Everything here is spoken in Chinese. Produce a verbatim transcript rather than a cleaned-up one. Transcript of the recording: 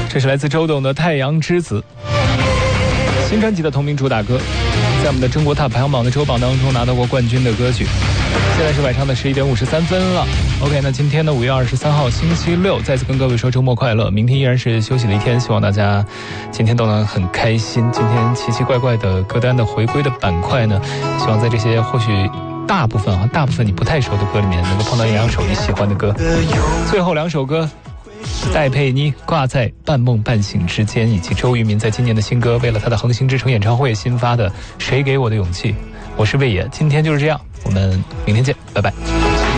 这是来自周董的《太阳之子》新专辑的同名主打歌，在我们的中国 Top 排行榜的周榜当中拿到过冠军的歌曲。现在是晚上的十一点五十三分了。OK， 那今天呢五月二十三号星期六，再次跟各位说周末快乐。明天依然是休息的一天，希望大家今天都能很开心。今天奇奇怪怪的歌单的回归的板块呢，希望在这些或许大部分啊大部分你不太熟的歌里面，能够碰到一两首你喜欢的歌。最后两首歌，戴佩妮挂在半梦半醒之间，以及周渝民在今年的新歌为了他的恒星之城演唱会新发的谁给我的勇气。我是魏野，今天就是这样，我们明天见，拜拜。